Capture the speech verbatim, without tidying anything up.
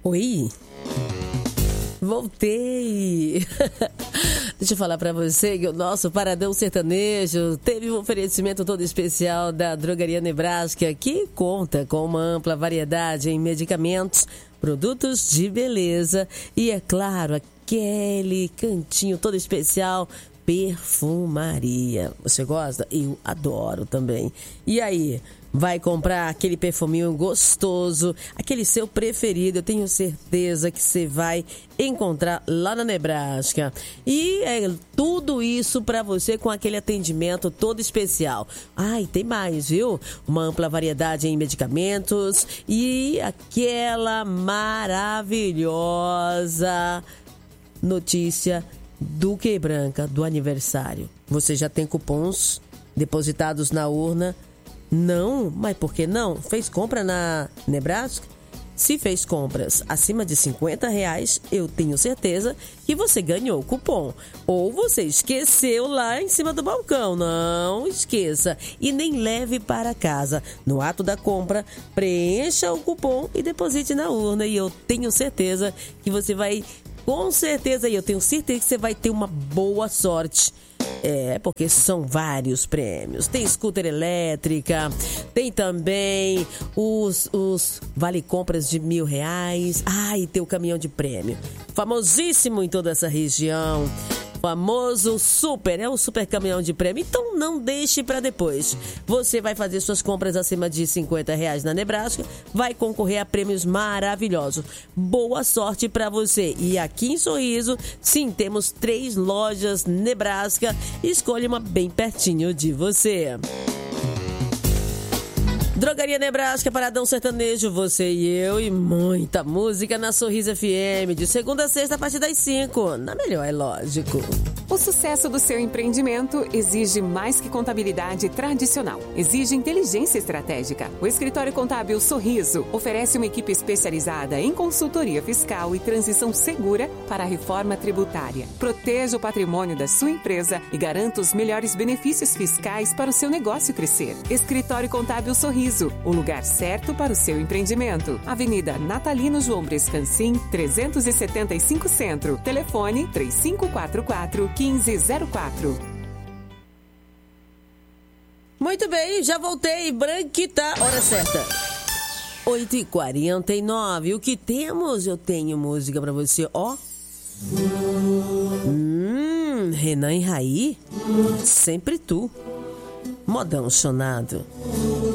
Oi, voltei. Deixa eu falar pra você que o nosso Paradão Sertanejo teve um oferecimento todo especial da Drogaria Nebraska, que conta com uma ampla variedade em medicamentos, produtos de beleza e, é claro, aquele cantinho todo especial, perfumaria. Você gosta? Eu adoro também. E aí? Vai comprar aquele perfuminho gostoso, aquele seu preferido, eu tenho certeza que você vai encontrar lá na Nebraska. E é tudo isso para você com aquele atendimento todo especial. Ah, e tem mais, viu? Uma ampla variedade em medicamentos e aquela maravilhosa notícia do Que Branca, do aniversário. Você já tem cupons depositados na urna? Não, mas por que não? Fez compra na Nebraska? Se fez compras acima de cinquenta reais, eu tenho certeza que você ganhou o cupom. Ou você esqueceu lá em cima do balcão. Não esqueça. E nem leve para casa. No ato da compra, preencha o cupom e deposite na urna. E eu tenho certeza que você vai, com certeza, e eu tenho certeza que você vai ter uma boa sorte. É, porque são vários prêmios. Tem scooter elétrica, tem também os, os vale-compras de mil reais. Ah, e tem o caminhão de prêmio. Famosíssimo em toda essa região. Famoso super, é o super caminhão de prêmio. Então não deixe para depois. Você vai fazer suas compras acima de cinquenta reais na Nebraska, vai concorrer a prêmios maravilhosos. Boa sorte para você. E aqui em Sorriso, sim, temos três lojas Nebraska. Escolha uma bem pertinho de você. Drogaria Nebraska, Paradão Sertanejo, você e eu e muita música na Sorriso F M, de segunda a sexta a partir das cinco, na melhor, é lógico. O sucesso do seu empreendimento exige mais que contabilidade tradicional. Exige inteligência estratégica. O Escritório Contábil Sorriso oferece uma equipe especializada em consultoria fiscal e transição segura para a reforma tributária. Proteja o patrimônio da sua empresa e garanta os melhores benefícios fiscais para o seu negócio crescer. Escritório Contábil Sorriso, o lugar certo para o seu empreendimento. Avenida Natalino João Brescancin, trezentos e setenta e cinco Centro. Telefone três cinco quatro quatro, quinze zero quatro. Muito bem, já voltei. Branquita, hora certa. oito e quarenta e nove. O que temos? Eu tenho música pra você, ó. Hum, Renan e Raí, sempre tu. Modão chonado.